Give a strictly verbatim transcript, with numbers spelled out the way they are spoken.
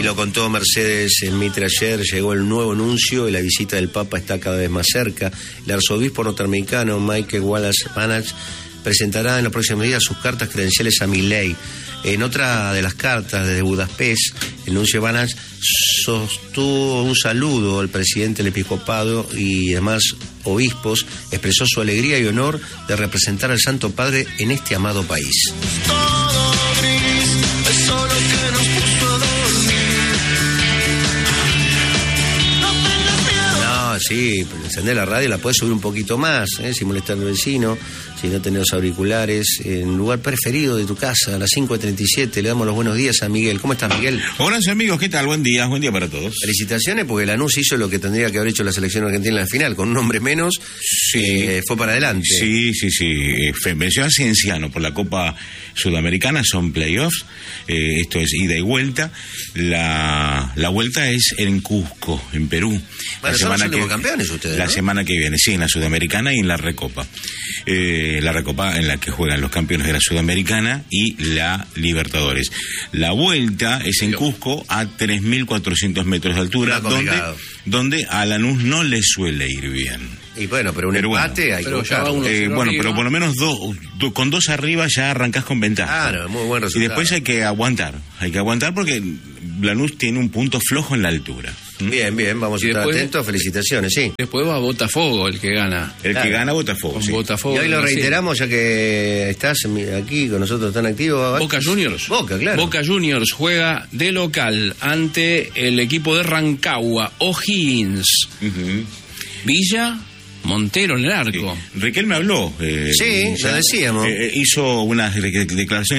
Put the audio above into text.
lo contó Mercedes en Mitre ayer, llegó el nuevo nuncio y la visita del Papa está cada vez más cerca. El arzobispo norteamericano Michael Wallace Banach presentará en los próximos días sus cartas credenciales a Milei. En otra de las cartas desde Budapest, el nuncio Banach sostuvo un saludo al presidente del episcopado y demás obispos, expresó su alegría y honor de representar al Santo Padre en este amado país. No, sí, encender la radio, la puedes subir un poquito más, ¿eh? Sin molestar al vecino, si no tenés los auriculares, en lugar preferido de tu casa, a las cinco y treinta y siete, le damos los buenos días a Miguel. ¿Cómo estás, Miguel? Hola, amigos, ¿qué tal? Buen día, buen día para todos. Felicitaciones, porque Lanús hizo lo que tendría que haber hecho la selección argentina en la final, con un hombre menos, sí. eh, fue para adelante. Sí, sí, sí, venció a Cienciano por la Copa Sudamericana, son playoffs, eh, esto es ida y vuelta, la, la vuelta es en Cusco, en Perú. Bueno, la son semana los últimos que, campeones ustedes, La ¿no? semana que viene, sí, en la Sudamericana y en la Recopa. Eh, la Recopa en la que juegan los campeones de la Sudamericana y la Libertadores. La vuelta es en Cusco a tres mil cuatrocientos metros de altura, donde, donde a Lanús no le suele ir bien. Y bueno, pero un pero empate bueno, hay que pero buscar. eh, bueno, pero por lo menos dos, do, con dos arriba ya arrancás con ventaja. Claro, muy buen resultado. Y después hay que aguantar, hay que aguantar porque Lanús tiene un punto flojo en la altura. ¿Mm? Bien, bien, vamos a estar después, atentos, felicitaciones, sí. Después va Botafogo, el que gana. El claro. que gana Botafogo, sí. Botafogo, y hoy lo reiteramos, ya que estás aquí con nosotros tan activo. Boca Juniors. Boca, claro. Boca Juniors juega de local ante el equipo de Rancagua, O'Higgins. Uh-huh. Villa, Montero en el arco. Sí. Riquelme habló. Eh, sí, ya, lo decíamos. Eh, hizo unas declaraciones